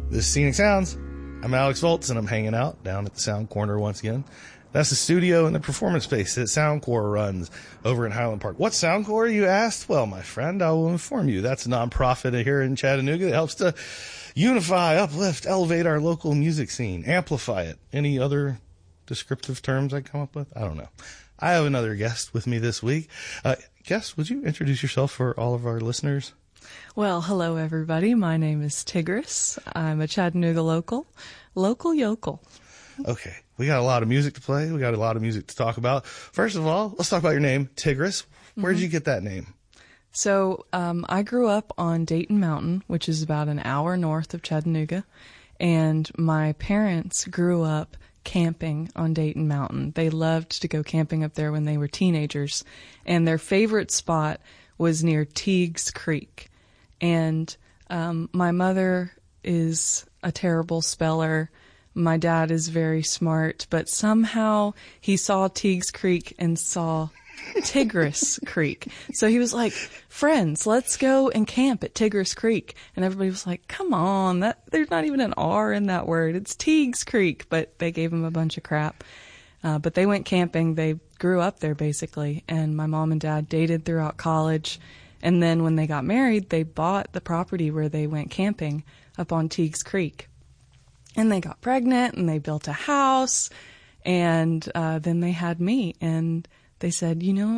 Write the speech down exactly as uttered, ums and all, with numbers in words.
This is Scenic Sounds. I'm Alex Volts, and I'm hanging out down at the Sound Corner once again. That's the studio and the performance space that Soundcore runs over in Highland Park. What's Soundcore, you asked? Well, my friend, I will inform you. That's a nonprofit here in Chattanooga that helps to unify, uplift, elevate our local music scene, amplify it. Any other descriptive terms I come up with? I don't know. I have another guest with me this week. Uh, guest, would you introduce yourself for all of our listeners? Well, hello, everybody. My name is Tigris. I'm a Chattanooga local, local yokel. Okay. We got a lot of music to play. We got a lot of music to talk about. First of all, let's talk about your name, Tigris. Where did mm-hmm. you get that name? So um, I grew up on Dayton Mountain, which is about an hour north of Chattanooga, and my parents grew up camping on Dayton Mountain. They loved to go camping up there when they were teenagers, and their favorite spot was near Teagues Creek. And um, my mother is a terrible speller. My dad is very smart, but somehow he saw Teagues Creek and saw Tigris Creek. So he was like, friends, let's go and camp at Tigris Creek. And everybody was like, come on, that there's not even an R in that word. It's Teagues Creek. But they gave him a bunch of crap. Uh, but they went camping. They grew up there, basically. And my mom and dad dated throughout college. And then when they got married, they bought the property where they went camping up on Teagues Creek. And they got pregnant, and they built a house, and uh, then they had me. And they said, you know,